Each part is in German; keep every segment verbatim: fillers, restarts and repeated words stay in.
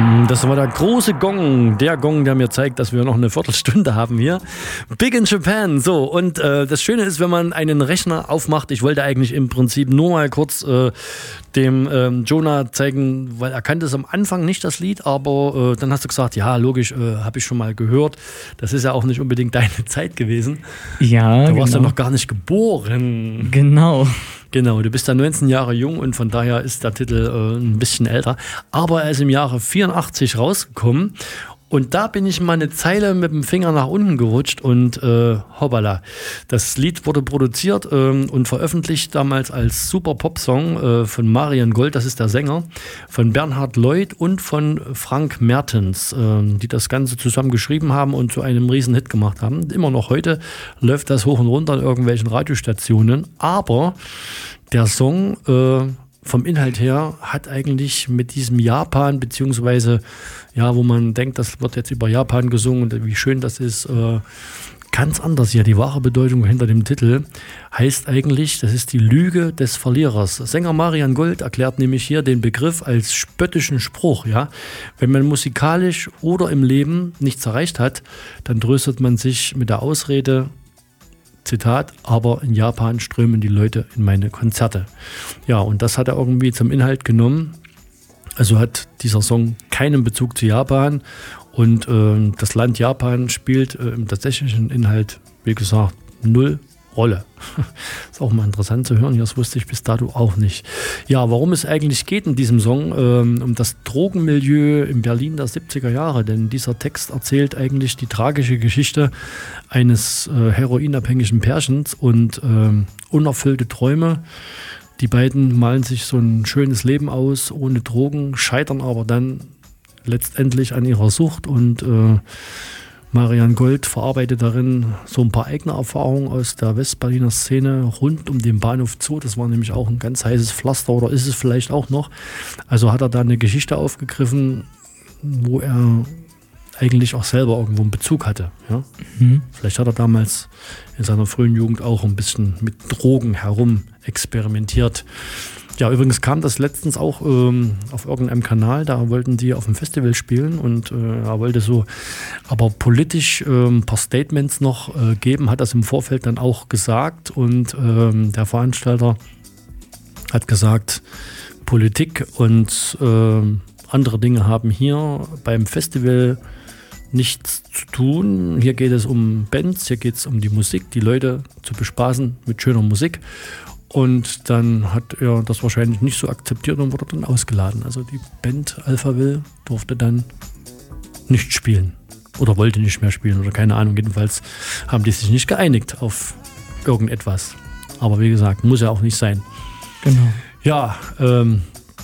Das war der große Gong, der Gong, der mir zeigt, dass wir noch eine Viertelstunde haben hier. Big in Japan. So, und äh, das Schöne ist, wenn man einen Rechner aufmacht, ich wollte eigentlich im Prinzip nur mal kurz äh, dem ähm, Jonah zeigen, weil er kannte es am Anfang nicht, das Lied, aber äh, dann hast du gesagt, ja, logisch, äh, habe ich schon mal gehört. Das ist ja auch nicht unbedingt deine Zeit gewesen. Ja, Du warst genau. ja noch gar nicht geboren. Genau. Genau, du bist ja neunzehn Jahre jung und von daher ist der Titel äh, ein bisschen älter. Aber er ist im Jahre vierundachtzig rausgekommen und da bin ich mal eine Zeile mit dem Finger nach unten gerutscht und äh, hoppala. Das Lied wurde produziert ähm, und veröffentlicht damals als Super Pop-Song äh, von Marian Gold, das ist der Sänger, von Bernhard Lloyd und von Frank Mertens, äh, die das Ganze zusammen geschrieben haben und zu einem riesen Hit gemacht haben. Immer noch heute läuft das hoch und runter an irgendwelchen Radiostationen, aber der Song äh, vom Inhalt her hat eigentlich mit diesem Japan, beziehungsweise, ja, wo man denkt, das wird jetzt über Japan gesungen und wie schön das ist, äh, ganz anders hier. Die wahre Bedeutung hinter dem Titel heißt eigentlich, das ist die Lüge des Verlierers. Sänger Marian Gold erklärt nämlich hier den Begriff als spöttischen Spruch. Ja? Wenn man musikalisch oder im Leben nichts erreicht hat, dann tröstet man sich mit der Ausrede, Zitat, aber in Japan strömen die Leute in meine Konzerte. Ja, und das hat er irgendwie zum Inhalt genommen. Also hat dieser Song keinen Bezug zu Japan und äh, das Land Japan spielt äh, im tatsächlichen Inhalt, wie gesagt, null Rolle. Ist auch mal interessant zu hören, das wusste ich bis dato auch nicht. Ja, worum es eigentlich geht in diesem Song, ähm, um das Drogenmilieu in Berlin der siebziger Jahre, denn dieser Text erzählt eigentlich die tragische Geschichte eines äh, heroinabhängigen Pärchens und äh, unerfüllte Träume. Die beiden malen sich so ein schönes Leben aus, ohne Drogen, scheitern aber dann letztendlich an ihrer Sucht und äh, Marian Gold verarbeitet darin so ein paar eigene Erfahrungen aus der Westberliner Szene rund um den Bahnhof Zoo. Das war nämlich auch ein ganz heißes Pflaster oder ist es vielleicht auch noch. Also hat er da eine Geschichte aufgegriffen, wo er eigentlich auch selber irgendwo einen Bezug hatte. Ja? Mhm. Vielleicht hat er damals in seiner frühen Jugend auch ein bisschen mit Drogen herum experimentiert. Ja, übrigens kam das letztens auch ähm, auf irgendeinem Kanal, da wollten die auf dem Festival spielen und äh, er wollte so aber politisch äh, ein paar Statements noch äh, geben, hat das im Vorfeld dann auch gesagt und ähm, der Veranstalter hat gesagt, Politik und äh, andere Dinge haben hier beim Festival nichts zu tun. Hier geht es um Bands, hier geht es um die Musik, die Leute zu bespaßen mit schöner Musik. Und dann hat er das wahrscheinlich nicht so akzeptiert und wurde dann ausgeladen. Also die Band Alphaville durfte dann nicht spielen oder wollte nicht mehr spielen oder keine Ahnung. Jedenfalls haben die sich nicht geeinigt auf irgendetwas. Aber wie gesagt, muss ja auch nicht sein. Genau. Ja, ähm,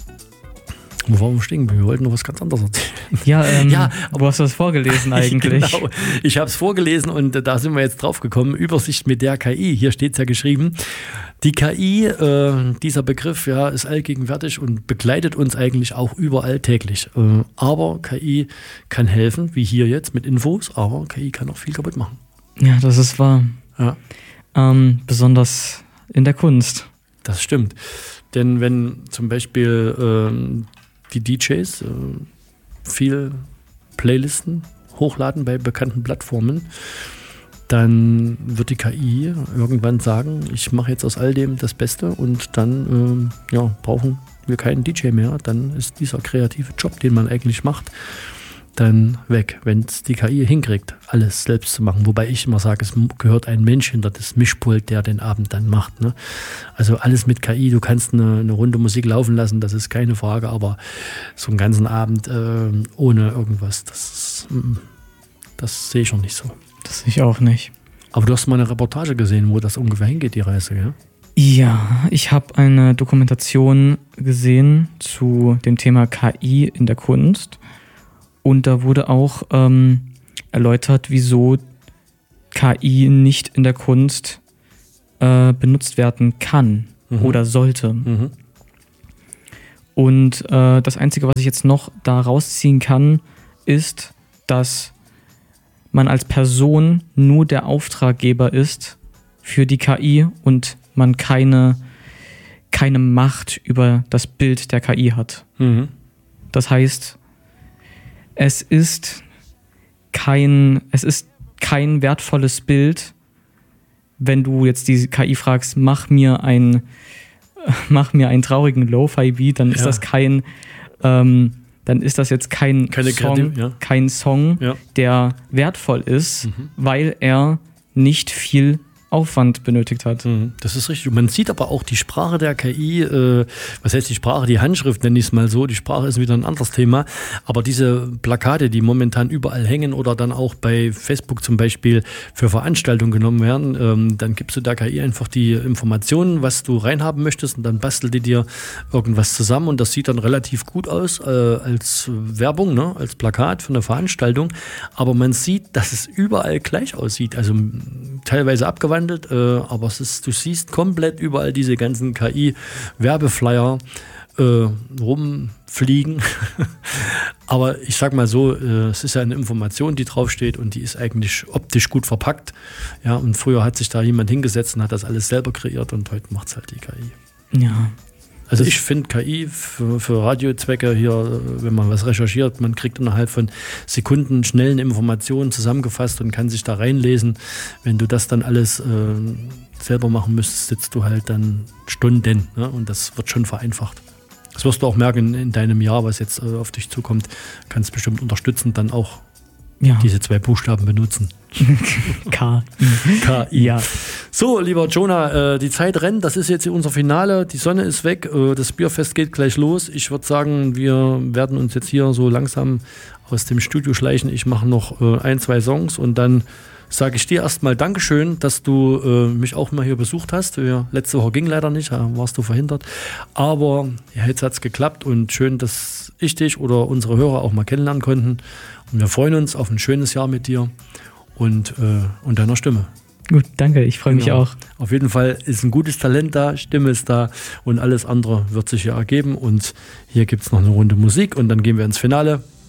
wo waren wir stehen? Wir wollten noch was ganz anderes erzählen. Ja, ähm, ja, aber du hast das vorgelesen eigentlich. Genau, ich habe es vorgelesen und da sind wir jetzt drauf gekommen. Übersicht mit der K I, hier steht es ja geschrieben. Die K I, äh, dieser Begriff, ja, ist allgegenwärtig und begleitet uns eigentlich auch überall täglich. Äh, aber K I kann helfen, wie hier jetzt mit Infos, aber K I kann auch viel kaputt machen. Ja, das ist wahr. Ja. Ähm, besonders in der Kunst. Das stimmt. Denn wenn zum Beispiel ähm, die D Js äh, viel Playlisten hochladen bei bekannten Plattformen, dann wird die K I irgendwann sagen, ich mache jetzt aus all dem das Beste und dann ähm, ja, brauchen wir keinen D J mehr. Dann ist dieser kreative Job, den man eigentlich macht, dann weg, wenn es die K I hinkriegt, alles selbst zu machen. Wobei ich immer sage, es gehört ein Mensch hinter das Mischpult, der den Abend dann macht. Ne? Also alles mit K I, du kannst eine, eine Runde Musik laufen lassen, das ist keine Frage, aber so einen ganzen Abend äh, ohne irgendwas, das, das sehe ich schon nicht so. Das sehe ich auch nicht. Aber du hast mal eine Reportage gesehen, wo das ungefähr hingeht, die Reise, ja? Ja, ich habe eine Dokumentation gesehen zu dem Thema K I in der Kunst. Und da wurde auch ähm, erläutert, wieso K I nicht in der Kunst äh, benutzt werden kann mhm. oder sollte. Mhm. Und äh, das Einzige, was ich jetzt noch da rausziehen kann, ist, dass man als Person nur der Auftraggeber ist für die K I und man keine, keine Macht über das Bild der K I hat. Mhm. Das heißt, es ist kein, es ist kein wertvolles Bild, wenn du jetzt die K I fragst, mach mir ein, mach mir einen traurigen Lo-Fi-Beat, dann ist ja. das kein, ähm, dann ist das jetzt kein Keine Song, Kreativ, ja. kein Song, ja. der wertvoll ist, mhm. weil er nicht viel Aufwand benötigt hat. Das ist richtig. Man sieht aber auch die Sprache der K I, äh, was heißt die Sprache, die Handschrift nenne ich es mal so, die Sprache ist wieder ein anderes Thema, aber diese Plakate, die momentan überall hängen oder dann auch bei Facebook zum Beispiel für Veranstaltungen genommen werden, ähm, dann gibst du der K I einfach die Informationen, was du reinhaben möchtest und dann bastelt die dir irgendwas zusammen und das sieht dann relativ gut aus äh, als Werbung, ne? Als Plakat für eine Veranstaltung, aber man sieht, dass es überall gleich aussieht, also teilweise abgewandelt, Äh, aber es ist, du siehst komplett überall diese ganzen K I-Werbeflyer äh, rumfliegen. Aber ich sag mal so, äh, es ist ja eine Information, die draufsteht und die ist eigentlich optisch gut verpackt. Ja, und früher hat sich da jemand hingesetzt und hat das alles selber kreiert und heute macht es halt die K I. Ja. Also ich finde K I für, für Radiozwecke hier, wenn man was recherchiert, man kriegt innerhalb von Sekunden schnellen Informationen zusammengefasst und kann sich da reinlesen. Wenn du das dann alles äh, selber machen müsstest, sitzt du halt dann Stunden, ne? Und das wird schon vereinfacht. Das wirst du auch merken in deinem Jahr, was jetzt äh, auf dich zukommt. Kannst bestimmt unterstützend dann auch ja. diese zwei Buchstaben benutzen. K I. K I. Ja. So, lieber Jonah, äh, die Zeit rennt, das ist jetzt unser Finale, die Sonne ist weg, äh, das Bierfest geht gleich los. Ich würde sagen, wir werden uns jetzt hier so langsam aus dem Studio schleichen. Ich mache noch äh, ein, zwei Songs und dann sage ich dir erstmal Dankeschön, dass du äh, mich auch mal hier besucht hast. Ja, letzte Woche ging leider nicht, da warst du verhindert. Aber ja, jetzt hat es geklappt und schön, dass ich dich oder unsere Hörer auch mal kennenlernen konnten. Und wir freuen uns auf ein schönes Jahr mit dir und, äh, und deiner Stimme. Gut, danke, ich freue mich genau. auch. Auf jeden Fall ist ein gutes Talent da, Stimme ist da und alles andere wird sich ja ergeben. Und hier gibt es noch eine Runde Musik und dann gehen wir ins Finale.